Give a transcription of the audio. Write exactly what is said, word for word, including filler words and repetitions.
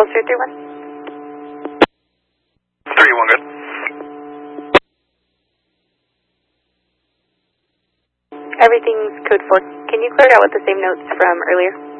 Pulse three three one. three one, good. Everything's code four. Can you clear it out with the same notes from earlier?